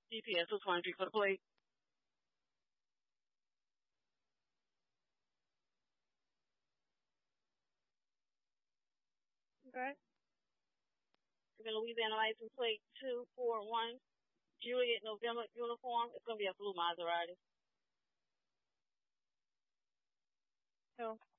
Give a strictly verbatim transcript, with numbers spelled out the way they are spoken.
G P S two twenty-three for the plate. Okay. We're going to Louisiana license plate two four one Juliet November uniform. It's going to be a blue Maserati. So.